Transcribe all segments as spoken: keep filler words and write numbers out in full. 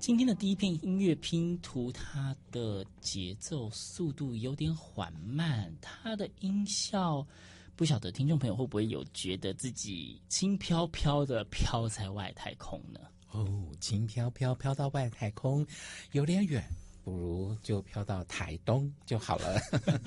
今天的第一片音乐拼图，它的节奏速度有点缓慢，它的音效，不晓得听众朋友会不会有觉得自己轻飘飘的飘在外太空呢？ 哦，轻飘飘飘到外太空，有点远，不如就飘到台东就好了。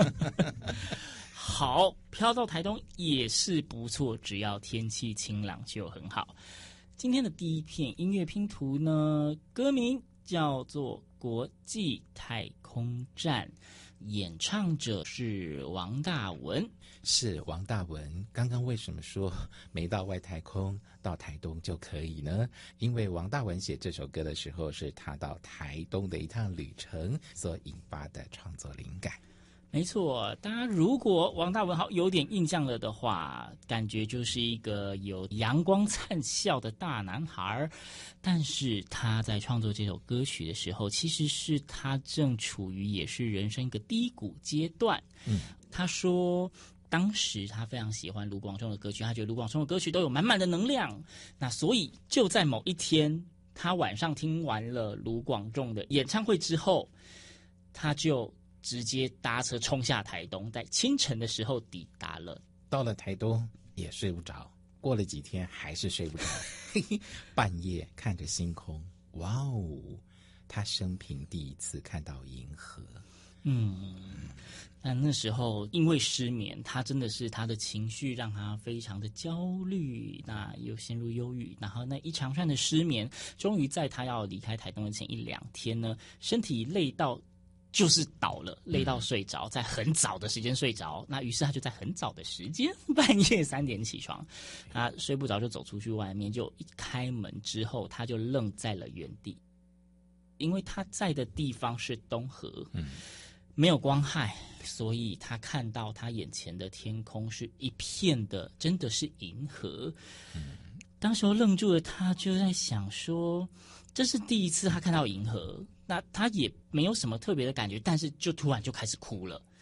好，飘到台东也是不错，只要天气晴朗就很好。今天的第一片音乐拼图呢，歌名叫做《国际太空站》，演唱者是王大文。 是王大文。刚刚为什么说没到外太空到台东就可以呢？因为王大文写这首歌的时候，是他到台东的一趟旅程所引发的创作灵感。 没错，大家如果王大文好有点印象了的话，感觉就是一个有阳光灿笑的大男孩。但是他在创作这首歌曲的时候，其实是他正处于也是人生一个低谷阶段。嗯，他说当时他非常喜欢卢广仲的歌曲，他觉得卢广仲的歌曲都有满满的能量。那所以就在某一天，他晚上听完了卢广仲的演唱会之后，他就直接搭车冲下台东，在清晨的时候抵达了。 到了台东也睡不着，过了几天还是睡不着。半夜看着星空，哇哦，他生平第一次看到银河。 嗯，但那时候因为失眠，他真的是他的情绪让他非常的焦虑，那又陷入忧郁，然后那一长串的失眠，终于在他要离开台东的前一两天呢，身体累到就是倒了，累到睡着，在很早的时间睡着。那于是他就在很早的时间，半夜三点起床，他睡不着就走出去外面，就一开门之后，他就愣在了原地，因为他在的地方是东河，嗯，没有光害，所以他看到他眼前的天空是一片的，真的是银河。嗯，当时候愣住了，他就在想说，这是第一次他看到银河。那他也没有什么特别的感觉，但是就突然就开始哭了。